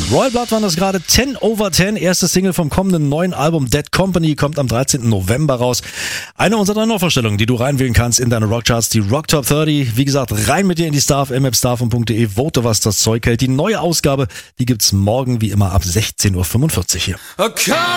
Royal Blood waren das gerade 10 over 10. Erste Single vom kommenden neuen Album Dead Company kommt am 13. November raus. Eine unserer 3 Neuvorstellungen, die du reinwählen kannst in deine Rockcharts, die Rock Top 30. Wie gesagt, rein mit dir in die starfm@starfm.de. Vote, was das Zeug hält. Die neue Ausgabe, die gibt's morgen wie immer ab 16:45 Uhr hier. Okay.